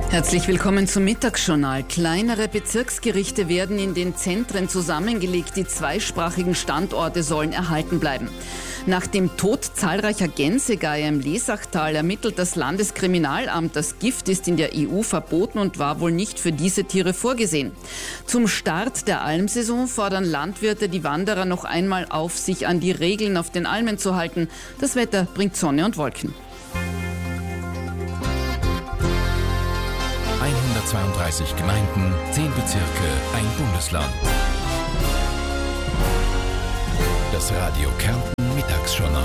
Herzlich willkommen zum Mittagsjournal. Kleinere Bezirksgerichte werden in den Zentren zusammengelegt. Die zweisprachigen Standorte sollen erhalten bleiben. Nach dem Tod zahlreicher Gänsegeier im Lesachtal ermittelt das Landeskriminalamt, das Gift ist in der EU verboten und war wohl nicht für diese Tiere vorgesehen. Zum Start der Almsaison fordern Landwirte die Wanderer noch einmal auf, sich an die Regeln auf den Almen zu halten. Das Wetter bringt Sonne und Wolken. 132 Gemeinden, 10 Bezirke, ein Bundesland. Das Radio Kärnten Mittagsjournal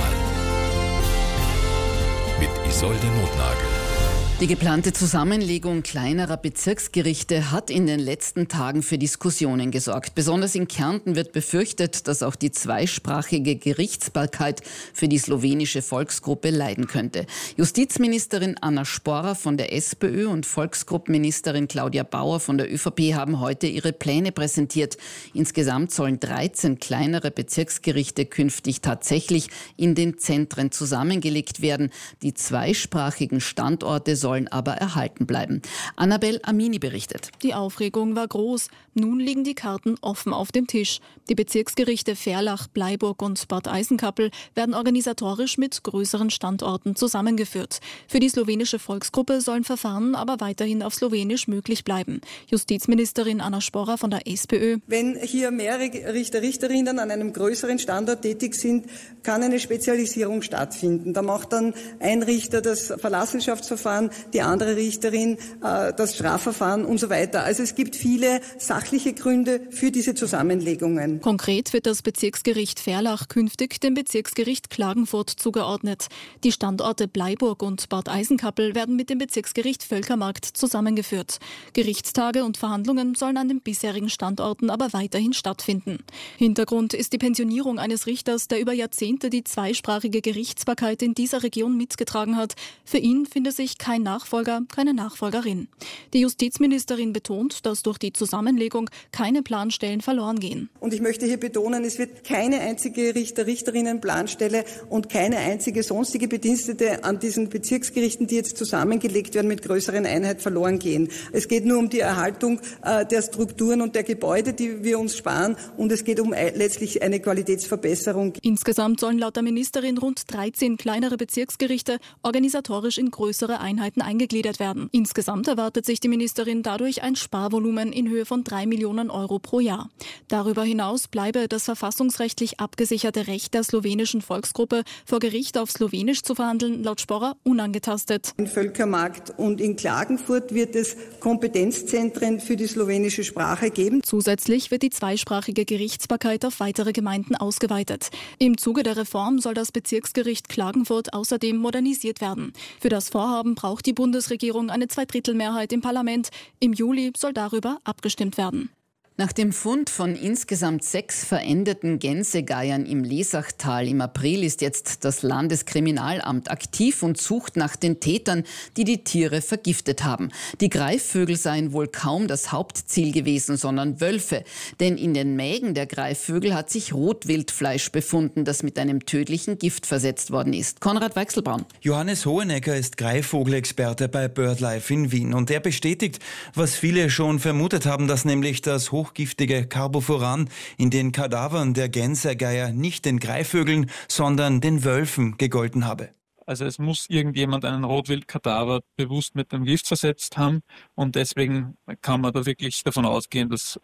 mit Isolde Notnagel. Die geplante Zusammenlegung kleinerer Bezirksgerichte hat in den letzten Tagen für Diskussionen gesorgt. Besonders in Kärnten wird befürchtet, dass auch die zweisprachige Gerichtsbarkeit für die slowenische Volksgruppe leiden könnte. Justizministerin Anna Sporra von der SPÖ und Volksgruppenministerin Claudia Bauer von der ÖVP haben heute ihre Pläne präsentiert. Insgesamt sollen 13 kleinere Bezirksgerichte künftig tatsächlich in den Zentren zusammengelegt werden. Die zweisprachigen Standorte sollen aber erhalten bleiben. Annabel Amini berichtet. Die Aufregung war groß. Nun liegen die Karten offen auf dem Tisch. Die Bezirksgerichte Verlach, Bleiburg und Bad Eisenkappel werden organisatorisch mit größeren Standorten zusammengeführt. Für die slowenische Volksgruppe sollen Verfahren aber weiterhin auf Slowenisch möglich bleiben. Justizministerin Anna Sporra von der SPÖ. Wenn hier mehrere Richterinnen an einem größeren Standort tätig sind, kann eine Spezialisierung stattfinden. Da macht dann ein Richter das Verlassenschaftsverfahren, die andere Richterin das Strafverfahren und so weiter. Also es gibt viele sachliche Gründe für diese Zusammenlegungen. Konkret wird das Bezirksgericht Verlach künftig dem Bezirksgericht Klagenfurt zugeordnet. Die Standorte Bleiburg und Bad Eisenkappel werden mit dem Bezirksgericht Völkermarkt zusammengeführt. Gerichtstage und Verhandlungen sollen an den bisherigen Standorten aber weiterhin stattfinden. Hintergrund ist die Pensionierung eines Richters, der über Jahrzehnte die zweisprachige Gerichtsbarkeit in dieser Region mitgetragen hat. Für ihn finde sich kein Nachfolger, keine Nachfolgerin. Die Justizministerin betont, dass durch die Zusammenlegung keine Planstellen verloren gehen. Und ich möchte hier betonen, es wird keine einzige Richterinnen-Planstelle und keine einzige sonstige Bedienstete an diesen Bezirksgerichten, die jetzt zusammengelegt werden, mit größeren Einheiten verloren gehen. Es geht nur um die Erhaltung der Strukturen und der Gebäude, die wir uns sparen, und es geht um letztlich eine Qualitätsverbesserung. Insgesamt sollen laut der Ministerin rund 13 kleinere Bezirksgerichte organisatorisch in größere Einheiten eingegliedert werden. Insgesamt erwartet sich die Ministerin dadurch ein Sparvolumen in Höhe von 3 Millionen Euro pro Jahr. Darüber hinaus bleibe das verfassungsrechtlich abgesicherte Recht der slowenischen Volksgruppe, vor Gericht auf Slowenisch zu verhandeln, laut Sporra unangetastet. In Völkermarkt und in Klagenfurt wird es Kompetenzzentren für die slowenische Sprache geben. Zusätzlich wird die zweisprachige Gerichtsbarkeit auf weitere Gemeinden ausgeweitet. Im Zuge der Reform soll das Bezirksgericht Klagenfurt außerdem modernisiert werden. Für das Vorhaben braucht die Bundesregierung eine Zweidrittelmehrheit im Parlament. Im Juli soll darüber abgestimmt werden. Nach dem Fund von insgesamt 6 verendeten Gänsegeiern im Lesachtal im April ist jetzt das Landeskriminalamt aktiv und sucht nach den Tätern, die die Tiere vergiftet haben. Die Greifvögel seien wohl kaum das Hauptziel gewesen, sondern Wölfe. Denn in den Mägen der Greifvögel hat sich Rotwildfleisch befunden, das mit einem tödlichen Gift versetzt worden ist. Konrad Weichselbraun. Johannes Hohenecker ist Greifvogelexperte bei BirdLife in Wien und er bestätigt, was viele schon vermutet haben, dass nämlich das hochgiftige Carbofuran in den Kadavern der Gänsegeier nicht den Greifvögeln, sondern den Wölfen gegolten habe. Also es muss irgendjemand einen Rotwildkadaver bewusst mit dem Gift versetzt haben und deswegen kann man da wirklich davon ausgehen, dass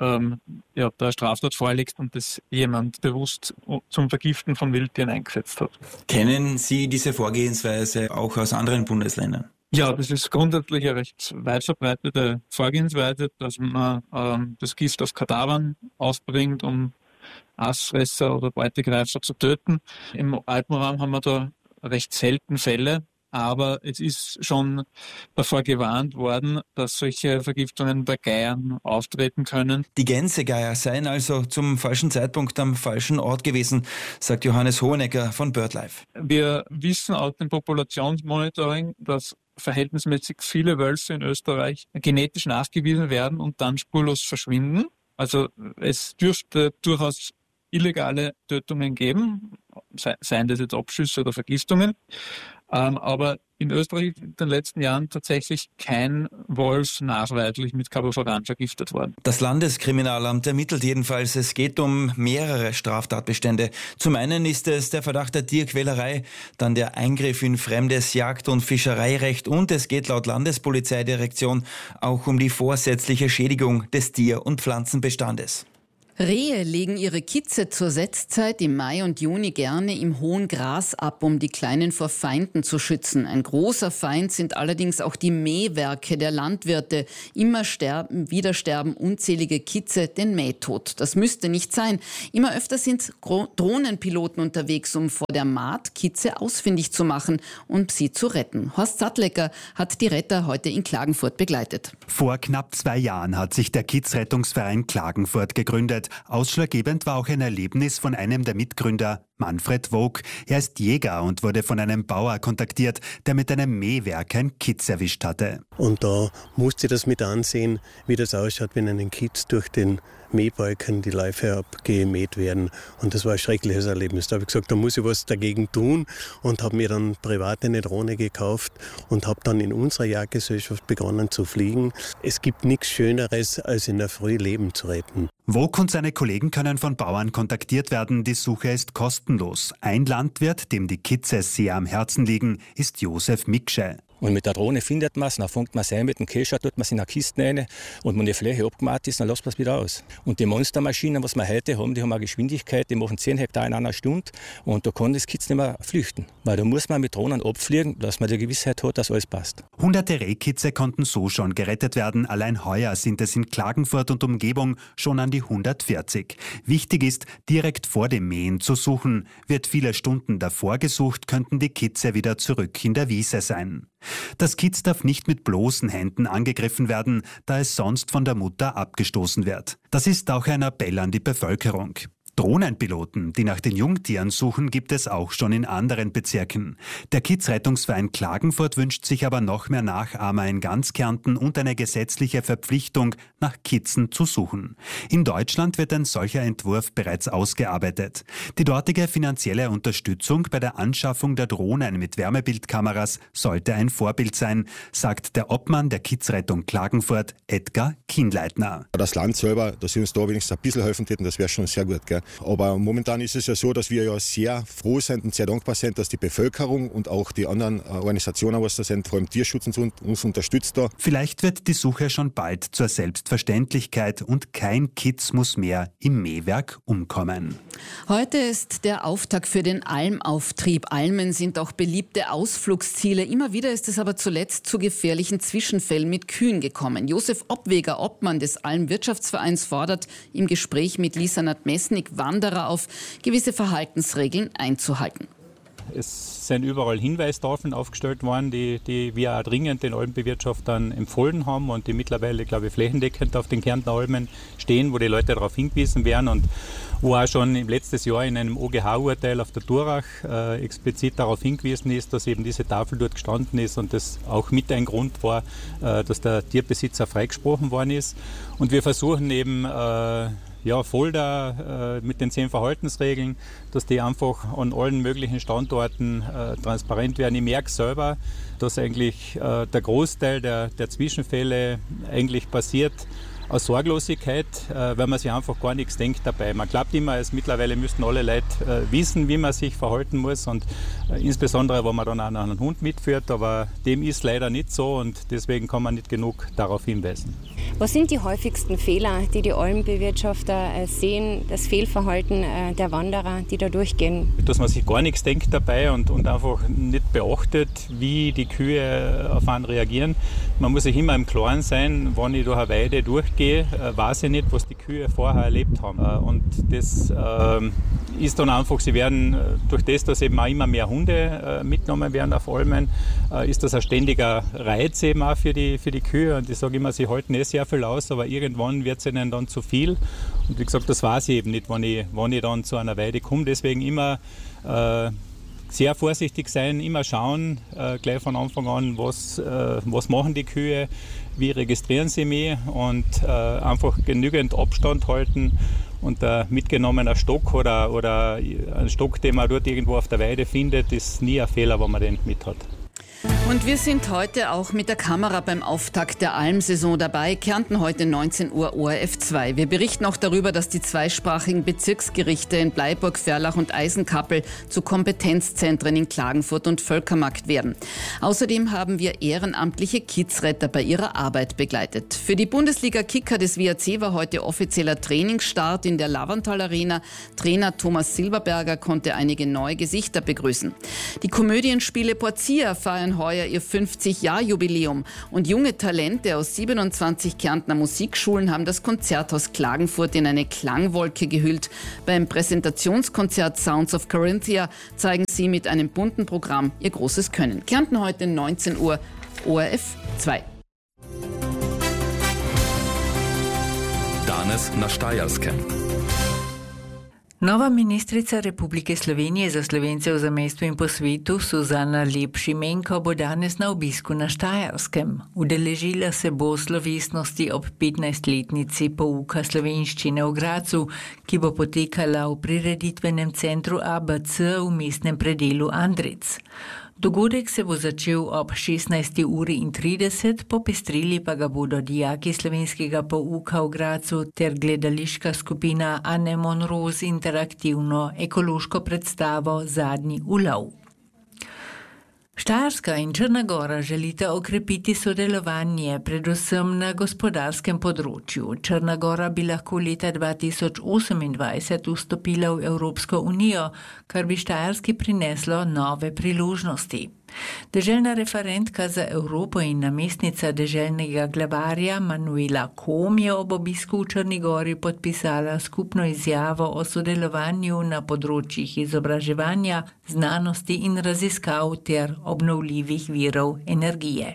da Straftat vorliegt und dass jemand bewusst zum Vergiften von Wildtieren eingesetzt hat. Kennen Sie diese Vorgehensweise auch aus anderen Bundesländern? Ja, das ist grundsätzlich eine recht weit verbreitete Vorgehensweise, dass man das Gift auf Kadavern ausbringt, um Aasfresser oder Beutegreifer zu töten. Im Alpenraum haben wir da recht selten Fälle, aber es ist schon davor gewarnt worden, dass solche Vergiftungen bei Geiern auftreten können. Die Gänsegeier seien also zum falschen Zeitpunkt am falschen Ort gewesen, sagt Johannes Hohenecker von BirdLife. Wir wissen aus dem Populationsmonitoring, dass verhältnismäßig viele Wölfe in Österreich genetisch nachgewiesen werden und dann spurlos verschwinden. Also es dürfte durchaus illegale Tötungen geben, seien das jetzt Abschüsse oder Vergiftungen. Aber in Österreich in den letzten Jahren tatsächlich kein Wolf nachweislich mit Carbofuran vergiftet worden. Das Landeskriminalamt ermittelt jedenfalls, es geht um mehrere Straftatbestände. Zum einen ist es der Verdacht der Tierquälerei, dann der Eingriff in fremdes Jagd- und Fischereirecht und es geht laut Landespolizeidirektion auch um die vorsätzliche Schädigung des Tier- und Pflanzenbestandes. Rehe legen ihre Kitze zur Setzzeit im Mai und Juni gerne im hohen Gras ab, um die Kleinen vor Feinden zu schützen. Ein großer Feind sind allerdings auch die Mähwerke der Landwirte. Wieder sterben unzählige Kitze den Mähtod. Das müsste nicht sein. Immer öfter sind Drohnenpiloten unterwegs, um vor der Maat Kitze ausfindig zu machen und sie zu retten. Horst Sattlecker hat die Retter heute in Klagenfurt begleitet. Vor knapp 2 Jahren hat sich der Kitzrettungsverein Klagenfurt gegründet. Ausschlaggebend war auch ein Erlebnis von einem der Mitgründer, Manfred Vogt. Er ist Jäger und wurde von einem Bauer kontaktiert, der mit einem Mähwerk ein Kitz erwischt hatte. Und da musste ich das mit ansehen, wie das ausschaut, wenn einen Kitz durch den Mähbalken die Läufe abgemäht werden. Und das war ein schreckliches Erlebnis. Da habe ich gesagt, da muss ich was dagegen tun und habe mir dann privat eine Drohne gekauft und habe dann in unserer Jagdgesellschaft begonnen zu fliegen. Es gibt nichts Schöneres, als in der Früh Leben zu retten. Vogt und seine Kollegen können von Bauern kontaktiert werden. Die Suche ist kostenlos. Ein Landwirt, dem die Kitze sehr am Herzen liegen, ist Josef Miksche. Und mit der Drohne findet man es, dann fängt man es ein mit dem Kescher, tut man es in eine Kiste rein und wenn die Fläche abgemacht ist, dann lässt man es wieder aus. Und die Monstermaschinen, was wir heute haben, die haben eine Geschwindigkeit, die machen 10 Hektar in einer Stunde und da kann das Kitz nicht mehr flüchten. Weil da muss man mit Drohnen abfliegen, dass man die Gewissheit hat, dass alles passt. Hunderte Rehkitze konnten so schon gerettet werden. Allein heuer sind es in Klagenfurt und Umgebung schon an die 140. Wichtig ist, direkt vor dem Mähen zu suchen. Wird viele Stunden davor gesucht, könnten die Kitze wieder zurück in der Wiese sein. Das Kitz darf nicht mit bloßen Händen angegriffen werden, da es sonst von der Mutter abgestoßen wird. Das ist auch ein Appell an die Bevölkerung. Drohnenpiloten, die nach den Jungtieren suchen, gibt es auch schon in anderen Bezirken. Der Kitzrettungsverein Klagenfurt wünscht sich aber noch mehr Nachahmer in ganz Kärnten und eine gesetzliche Verpflichtung, nach Kitzen zu suchen. In Deutschland wird ein solcher Entwurf bereits ausgearbeitet. Die dortige finanzielle Unterstützung bei der Anschaffung der Drohnen mit Wärmebildkameras sollte ein Vorbild sein, sagt der Obmann der Kitzrettung Klagenfurt, Edgar Kienleitner. Das Land selber, dass sie uns da wenigstens ein bisschen helfen täten, das wäre schon sehr gut, gell? Aber momentan ist es ja so, dass wir ja sehr froh sind und sehr dankbar sind, dass die Bevölkerung und auch die anderen Organisationen, was da sind, vor allem Tierschutz uns unterstützt da. Vielleicht wird die Suche schon bald zur Selbstverständlichkeit und kein Kitz muss mehr im Mähwerk umkommen. Heute ist der Auftakt für den Almauftrieb. Almen sind auch beliebte Ausflugsziele. Immer wieder ist es aber zuletzt zu gefährlichen Zwischenfällen mit Kühen gekommen. Josef Obweger, Obmann des Almwirtschaftsvereins, fordert im Gespräch mit Lisa Nadmesnik Wanderer auf, gewisse Verhaltensregeln einzuhalten. Es sind überall Hinweistafeln aufgestellt worden, die wir auch dringend den Almbewirtschaftern empfohlen haben und die mittlerweile, glaube ich, flächendeckend auf den Kärntner Almen stehen, wo die Leute darauf hingewiesen werden und wo auch schon im letzten Jahr in einem OGH-Urteil auf der Durach explizit darauf hingewiesen ist, dass eben diese Tafel dort gestanden ist und das auch mit ein Grund war, dass der Tierbesitzer freigesprochen worden ist. Und wir versuchen eben voll da mit den 10 Verhaltensregeln, dass die einfach an allen möglichen Standorten transparent werden. Ich merke selber, dass eigentlich der Großteil der Zwischenfälle eigentlich passiert aus Sorglosigkeit, weil man sich einfach gar nichts denkt dabei. Man glaubt immer, mittlerweile müssten alle Leute wissen, wie man sich verhalten muss und insbesondere, wenn man dann auch noch einen Hund mitführt, aber dem ist leider nicht so und deswegen kann man nicht genug darauf hinweisen. Was sind die häufigsten Fehler, die die Almbewirtschafter sehen, das Fehlverhalten der Wanderer, die da durchgehen? Dass man sich gar nichts denkt dabei und einfach nicht beachtet, wie die Kühe auf einen reagieren. Man muss sich immer im Klaren sein, wenn ich durch eine Weide durchgehe, weiß ich nicht, was die Kühe vorher erlebt haben. Und das ist dann einfach, sie werden durch das, dass eben auch immer mehr Hunde mitgenommen werden auf Almen, ist das ein ständiger Reiz eben auch für die Kühe. Und ich sage immer, sie halten sehr viel aus, aber irgendwann wird es ihnen dann zu viel. Und wie gesagt, das weiß ich eben nicht, wenn ich dann zu einer Weide komme. Deswegen immer sehr vorsichtig sein, immer schauen, gleich von Anfang an, was machen die Kühe, wie registrieren sie mich und einfach genügend Abstand halten und der mitgenommene Stock oder ein Stock, den man dort irgendwo auf der Weide findet, ist nie ein Fehler, wenn man den mit hat. Und wir sind heute auch mit der Kamera beim Auftakt der Almsaison dabei. Kärnten heute 19 Uhr ORF 2. Wir berichten auch darüber, dass die zweisprachigen Bezirksgerichte in Bleiburg, Ferlach und Eisenkappel zu Kompetenzzentren in Klagenfurt und Völkermarkt werden. Außerdem haben wir ehrenamtliche Kidsretter bei ihrer Arbeit begleitet. Für die Bundesliga-Kicker des WAC war heute offizieller Trainingsstart in der Lavantal Arena. Trainer Thomas Silberberger konnte einige neue Gesichter begrüßen. Die Komödienspiele Portia feiern heuer ihr 50-Jahr-Jubiläum und junge Talente aus 27 Kärntner Musikschulen haben das Konzerthaus Klagenfurt in eine Klangwolke gehüllt. Beim Präsentationskonzert Sounds of Carinthia zeigen sie mit einem bunten Programm ihr großes Können. Kärnten heute 19 Uhr, ORF 2. Danes na Štajerskem. Nova ministrica Republike Slovenije za Slovence v zamejstvu in po svetu, Suzana Lep Šimenko, bo danes na obisku na Štajerskem. Udeležila se bo slovesnosti ob 15-letnici pouka slovenščine v Gracu, ki bo potekala v prireditvenem centru ABC v mestnem predelu Andric. Dogodek se bo začel ob 16:30, popestrili pa ga bodo dijaki slovenskega pouka v Gracu ter gledališka skupina Anemon Roz interaktivno ekološko predstavo Zadnji ulov. Štajerska in Črna Gora želita okrepiti sodelovanje, predvsem na gospodarskem področju. Črna Gora bi lahko leta 2028 vstopila v Evropsko unijo, kar bi Štajerski prineslo nove priložnosti. Deželna referentka za Evropo in namestnica deželnega glavarja Manuela Kom je ob obisku v Črni Gori podpisala skupno izjavo o sodelovanju na področjih izobraževanja, znanosti in raziskav ter obnovljivih virov energije.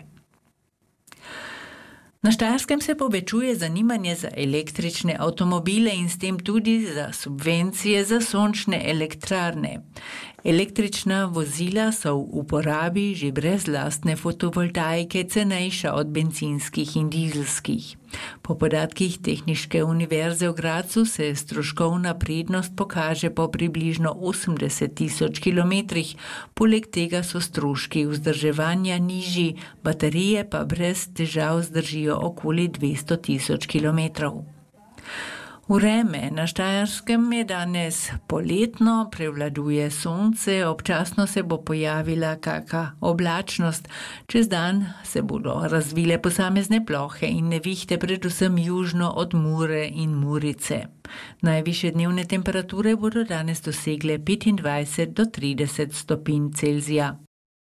Na Štajerskem se povečuje zanimanje za električne avtomobile in s tem tudi za subvencije za sončne elektrarne. Električna vozila so v uporabi že brez lastne fotovoltaike cenejša od bencinskih in dizelskih. Po podatkih Tehniške univerze v Gracu se stroškovna prednost pokaže po približno 80.000 kilometrih, poleg tega so stroški vzdrževanja nižji, baterije pa brez težav zdržijo okoli 200.000 kilometrov. Vreme na Štajerskem je danes poletno, prevladuje sonce, občasno se bo pojavila kaka oblačnost. Čez dan se bodo razvile posamezne plohe in nevihte, predvsem južno od Mure in Murice. Najvišje dnevne temperature bodo danes dosegle 25 do 30 stopinj Celzija.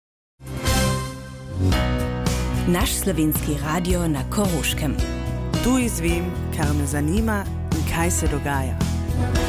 Naš slovenski radio na Koroškem. Tu izvem, kar me zanima in kaj se dogaja.